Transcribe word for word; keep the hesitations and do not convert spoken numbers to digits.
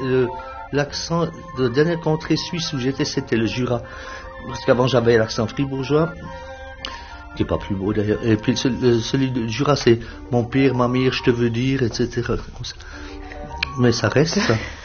le, l'accent de la dernière contrée suisse où j'étais, c'était le Jura. Parce qu'avant, j'avais l'accent fribourgeois, qui n'est pas plus beau d'ailleurs. Et puis celui, celui du Jura, c'est mon père, ma mère, je te veux dire, et cetera. Mais ça reste, ça.